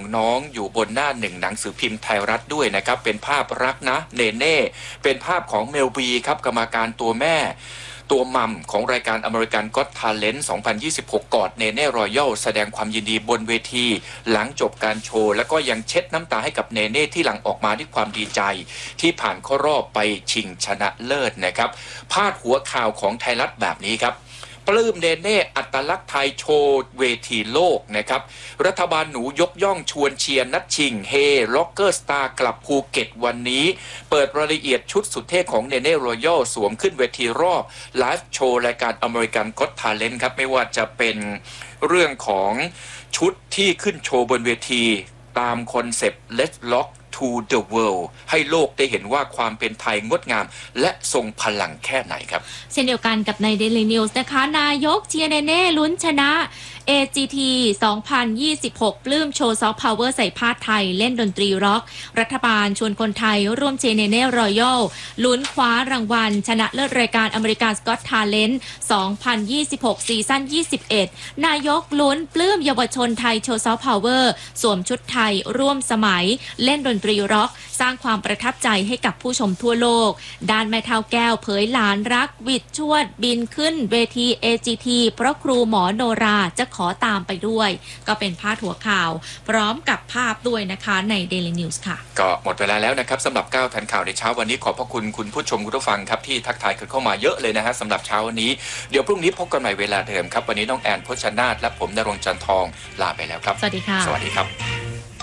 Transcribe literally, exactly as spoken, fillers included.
น้องอยู่บนหน้าหนึ่งหนังสือพิมพ์ไทยรัฐด้วยนะครับเป็นภาพรักนะเนเน่เป็นภาพของเมลบีครับกรรมการตัวแม่ตัวมัมของรายการอเมริกันก็อตทาเลนต์สองพันยี่สิบหกกอดเนเน่รอยัลแสดงความยินดีบนเวทีหลังจบการโชว์แล้วก็ยังเช็ดน้ำตาให้กับเนเน่ที่หลังออกมาด้วยความดีใจที่ผ่านเข้ารอบไปชิงชนะเลิศนะครับพาดหัวข่าวของไทยรัฐแบบนี้ครับปลื้มเนเน่อัตลักษณ์ไทยโชว์เวทีโลกนะครับรัฐบาลหนูยกย่องชวนเชียร์นัดชิงเฮล็อกเกอร์สตาร์กลับภูเก็ตวันนี้เปิดรายละเอียดชุดสุดเท่ของเนเน่รอยัลสวมขึ้นเวทีรอบไลฟ์โชว์รายการอเมริกันก็อตทาเลนต์ครับไม่ว่าจะเป็นเรื่องของชุดที่ขึ้นโชว์บนเวทีตามคอนเซปต์ Let's Rock to the World ให้โลกได้เห็นว่าความเป็นไทยงดงามและทรงพลังแค่ไหนครับเช่นเดียวกันกับใน Daily News นะคะนายกเชียร์เนเน่ลุ้นชนะ เอ จี ที สองพันยี่สิบหก ปลื้มโชว์ซอฟต์พาวเวอร์ใส่ผ้าไทยเล่นดนตรีร็อกรัฐบาลชวนคนไทยร่วมเชียร์เนเน่รอยัลลุ้นคว้ารางวัลชนะเลิศรายการอเมริกันก็อตทาเลนต์สองพันยี่สิบหกซีซั่นยี่สิบเอ็ดนายกลุ้นปลื้มเยาวชนไทยโชว์ซอฟต์พาวเวอร์สวมชุดไทยร่วมสมัยเล่นดนตรีร็อกสร้างความประทับใจให้กับผู้ชมทั่วโลกด้านแม่เฒ่าแก้วเผยหลานรักวิดชวดบินขึ้นเวที เอ จี ที เพราะครูหมอโนราจะขอตามไปด้วยก็เป็นพาดหัวข่าวพร้อมกับภาพด้วยนะคะใน Daily News ค่ะก็หมดเวลาแล้วนะครับสำหรับก้าวทันข่าวในเช้าวันนี้ขอบพระคุณคุณผู้ชมคุณผู้ฟังครับที่ทักทายกันเข้ามาเยอะเลยนะฮะสำหรับเช้าวันนี้เดี๋ยวพรุ่งนี้พบกันใหม่เวลาเดิมครับวันนี้น้องแอนพจนาถและผมณรงค์จันทองลาไปแล้วครับสวัสดีค่ะสวัสดีครับ